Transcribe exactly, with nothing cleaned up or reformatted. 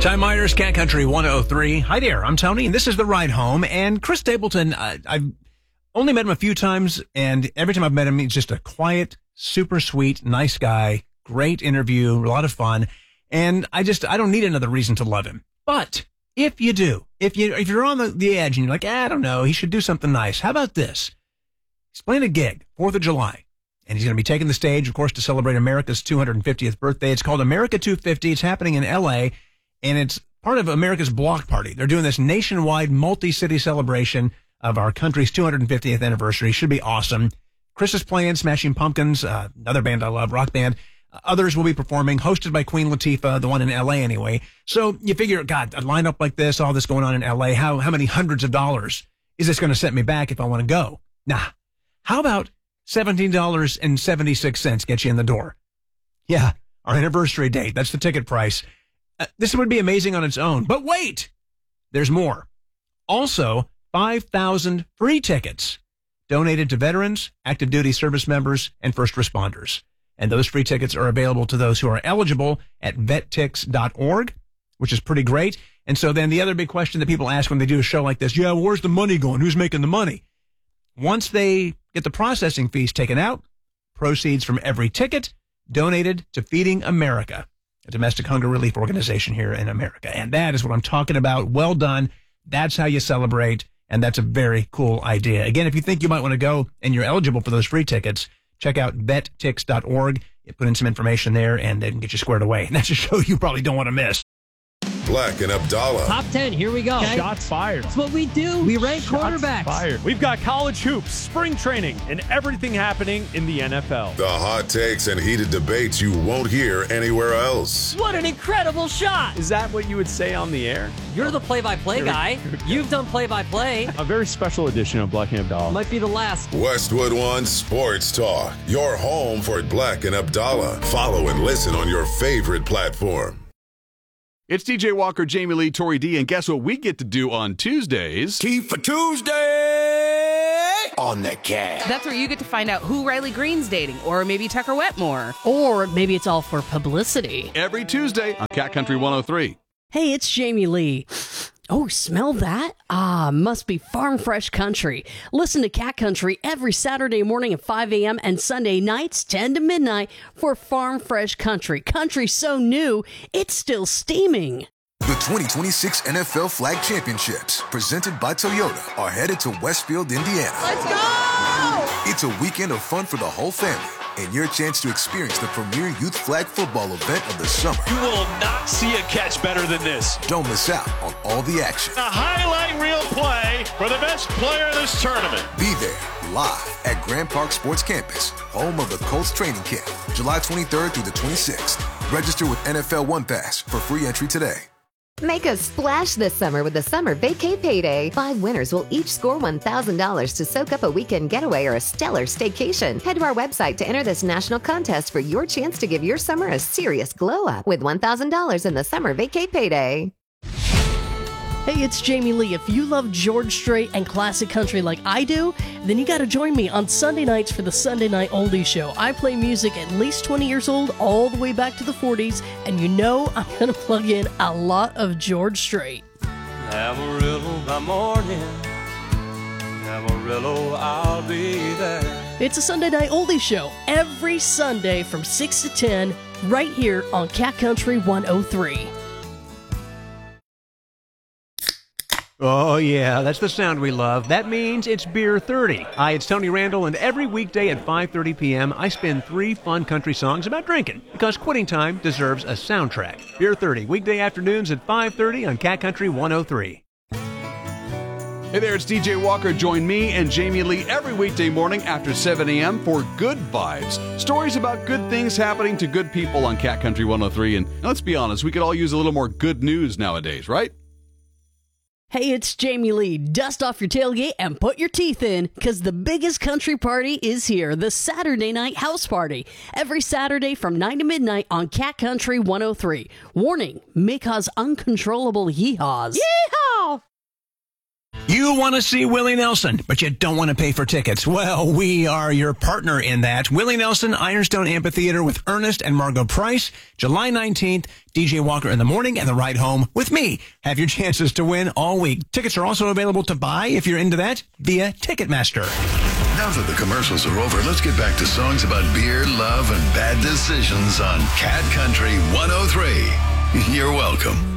Ty Myers, Cat Country one oh three. Hi there, I'm Tony, and this is The Ride Home. And Chris Stapleton, uh, I've only met him a few times, and every time I've met him, he's just a quiet, super sweet, nice guy. Great interview, a lot of fun. And I just, I don't need another reason to love him. But if you do, if, you, if you're on the, the edge and you're like, I don't know, he should do something nice. How about this? He's playing a gig, fourth of July. And he's going to be taking the stage, of course, to celebrate America's two hundred fiftieth birthday. It's called America two fifty. It's happening in L A, and it's part of America's Block Party. They're doing this nationwide multi-city celebration of our country's two hundred fiftieth anniversary. Should be awesome. Chris is playing Smashing Pumpkins, uh, another band I love, rock band. Uh, others will be performing, hosted by Queen Latifah, the one in L A anyway. So you figure, God, a lineup like this, all this going on in L A, how, how many hundreds of dollars is this going to set me back if I want to go? Nah. How about seventeen dollars and seventy-six cents get you in the door? Yeah, our anniversary date. That's the ticket price. Uh, this would be amazing on its own. But wait, there's more. Also, five thousand free tickets donated to veterans, active duty service members, and first responders. And those free tickets are available to those who are eligible at vet tix dot org, which is pretty great. And so then the other big question that people ask when they do a show like this, yeah, well, where's the money going? Who's making the money? Once they get the processing fees taken out, proceeds from every ticket donated to Feeding America, a domestic hunger relief organization here in America. And that is what I'm talking about. Well done. That's how you celebrate. And that's a very cool idea. Again, if you think you might want to go and you're eligible for those free tickets, check out vet tix dot org. You put in some information there and they can get you squared away. And that's a show you probably don't want to miss. Black and Abdallah. Top ten, here we go. Okay. Shots fired. That's what we do. We rank Shots quarterbacks. Fired. We've got college hoops, spring training, and everything happening in the N F L. The hot takes and heated debates you won't hear anywhere else. What an incredible shot. Is that what you would say on the air? You're the play-by-play guy. You've done play-by-play. A very special edition of Black and Abdallah. Might be the last. Westwood One Sports Talk. Your home for Black and Abdallah. Follow and listen on your favorite platform. It's D J Walker, Jamie Lee, Tori D, and guess what we get to do on Tuesdays? Tea for Tuesday on the Cat. That's where you get to find out who Riley Green's dating, or maybe Tucker Wetmore. Or maybe it's all for publicity. Every Tuesday on Cat Country one oh three. Hey, it's Jamie Lee. Oh, smell that? Ah, must be Farm Fresh Country. Listen to Cat Country every Saturday morning at five a.m. and Sunday nights ten to midnight for Farm Fresh Country. Country so new, it's still steaming. The twenty twenty-six N F L Flag Championships, presented by Toyota, are headed to Westfield, Indiana. Let's go! It's a weekend of fun for the whole family, and your chance to experience the premier youth flag football event of the summer. You will not see a catch better than this. Don't miss out on all the action. A highlight reel play for the best player in this tournament. Be there, live at Grand Park Sports Campus, home of the Colts training camp, July twenty-third through the twenty-sixth. Register with N F L One Pass for free entry today. Make a splash this summer with the Summer Vacay Payday. Five winners will each score one thousand dollars to soak up a weekend getaway or a stellar staycation. Head to our website to enter this national contest for your chance to give your summer a serious glow up with one thousand dollars in the Summer Vacay Payday. Hey, it's Jamie Lee. If you love George Strait and classic country like I do, then you got to join me on Sunday nights for the Sunday Night Oldie Show. I play music at least twenty years old, all the way back to the forties, and you know I'm going to plug in a lot of George Strait. Amarillo by morning, Amarillo, I'll be there. It's a Sunday Night Oldie Show every Sunday from six to ten right here on Cat Country one oh three. Oh, yeah, that's the sound we love. That means it's Beer thirty. Hi, it's Tony Randall, and every weekday at five thirty p.m., I spin three fun country songs about drinking, because quitting time deserves a soundtrack. Beer thirty, weekday afternoons at five thirty on Cat Country one oh three. Hey there, it's D J Walker. Join me and Jamie Lee every weekday morning after seven a.m. for Good Vibes. Stories about good things happening to good people on Cat Country one oh three. And let's be honest, we could all use a little more good news nowadays, right? Hey, it's Jamie Lee. Dust off your tailgate and put your teeth in, because the biggest country party is here, the Saturday Night House Party. Every Saturday from nine to midnight on Cat Country one oh three. Warning, may cause uncontrollable yee-haws. Yeehaw! You want to see Willie Nelson, but you don't want to pay for tickets. Well, we are your partner in that. Willie Nelson, Ironstone Amphitheater with Ernest and Margot Price, July nineteenth, D J Walker in the morning and the ride home with me. Have your chances to win all week. Tickets are also available to buy if you're into that via Ticketmaster. Now that the commercials are over, let's get back to songs about beer, love, and bad decisions on Cat Country one oh three. You're welcome.